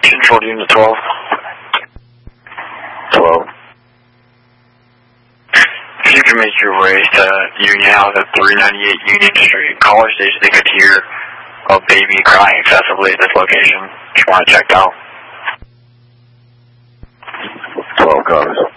Control to Unit 12. 12. If you can make your way to Union House at 398 Union Street, caller station, they could hear a baby crying excessively at this location. Just want to check out. 12 covers.